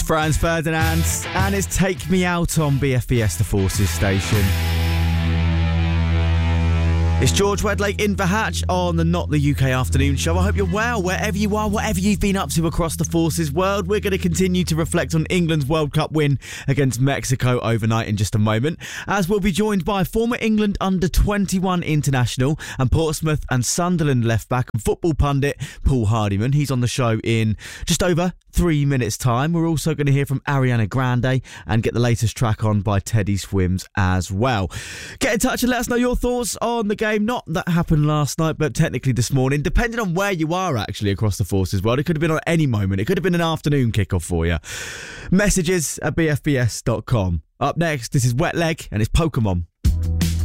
Franz Ferdinand and it's Take Me Out on BFBS, the Forces station. It's George Wedlake in the Hatch on the Not the UK Afternoon Show. I hope you're well, wherever you are, whatever you've been up to across the Forces world. We're going to continue to reflect on England's World Cup win against Mexico overnight in just a moment, as we'll be joined by former England under-21 international and Portsmouth and Sunderland left-back and football pundit Paul Hardiman. He's on the show in just over 3 minutes' time. We're also going to hear from Ariana Grande and get the latest track on by Teddy Swims as well. Get in touch and let us know your thoughts on the game. Not that happened last night, but technically this morning, depending on where you are actually across the Forces world. It could have been on any moment. It could have been an afternoon kickoff for you. Messages at bfbs.com. Up next, this is Wet Leg and it's Pokemon.